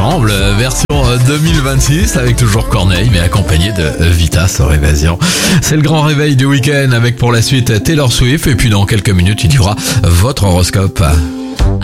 ensemble, version 2026 avec toujours Corneille mais accompagné de Vita sur Évasion. C'est le grand réveil du week-end avec pour la suite Taylor Swift et puis dans quelques minutes il y aura votre horoscope.